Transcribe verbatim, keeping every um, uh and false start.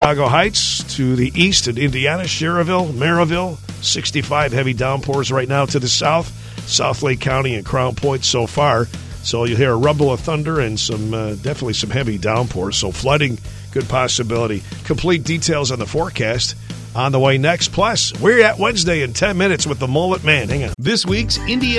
Chicago Heights to the east in Indiana, Schererville, Maryville, sixty-five heavy downpours right now to the south, South Lake County and Crown Point so far. So you hear a rumble of thunder and some uh, definitely some heavy downpours. So flooding, good possibility. Complete details on the forecast on the way next. Plus, we're at Wednesday in ten minutes with the Mullet Man. Hang on. This week's Indiana